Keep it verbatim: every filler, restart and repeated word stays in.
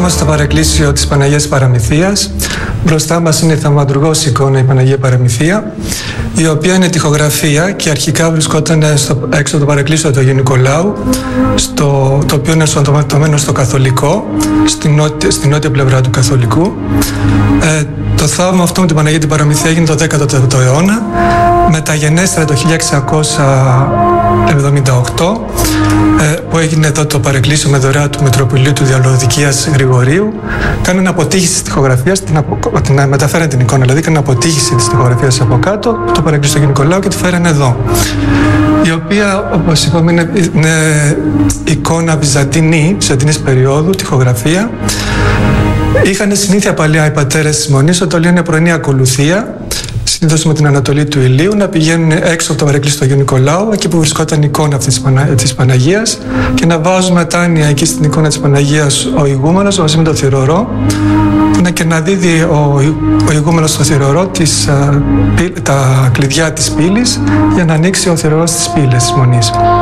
Βρισκόμαστε στο παρεκκλήσιο της Παναγίας Παραμυθίας. Μπροστά μας είναι η θαυματουργός εικόνα η Παναγία Παραμυθία, η οποία είναι τοιχογραφία και αρχικά βρισκόταν στο, έξω από το παρεκκλήσιο του Αγίου Νικολάου, στο, το οποίο είναι ενσωματωμένο στο Καθολικό, στην νότια, στην νότια πλευρά του Καθολικού. Ε, το θαύμα αυτό με την Παναγία την Παραμυθία έγινε το δέκατο τέταρτο αιώνα. Μεταγενέστερα το χίλια εξακόσια εβδομήντα οκτώ, ε, που έγινε εδώ το παρεκκλήσιο με δωρεά του Μητροπολίου του Διαλοδικίας Γρηγορίου, κάνουν αποτύχηση της τοιχογραφίας, την, απο, την μεταφέραν την εικόνα, δηλαδή κάνουν αποτύχηση της τοιχογραφίας από κάτω, το παρεκκλήσιο του Νικολάου, και τη φέραν εδώ. Η οποία, όπως είπαμε, είναι, είναι εικόνα βυζαντινή, βυζαντινής περίοδου, τοιχογραφία. Είχαν συνήθεια παλιά οι πατέρες της Μονής ότι το είναι πρωινή ακολουθία, συνήθως με την ανατολή του ηλίου, να πηγαίνουν έξω από το παρεκκλήσιο του Αγίου Νικολάου, εκεί που βρισκόταν η εικόνα αυτής της, Πανα... της Παναγίας, και να βάζουν μετάνοια εκεί στην εικόνα της Παναγίας ο ηγούμενος μαζί με το θηρορό, και να δίδει ο, ο ηγούμενος στο θηρορό τις, τα κλειδιά της πύλης για να ανοίξει ο θηρορός της πύλης της Μονής.